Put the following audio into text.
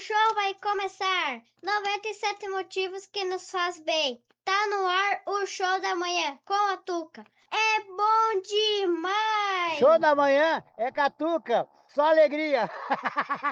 show vai começar. 97 motivos que nos faz bem. Tá no ar o show da manhã com a Tuca. É bom demais! Show da manhã é catuca, só alegria.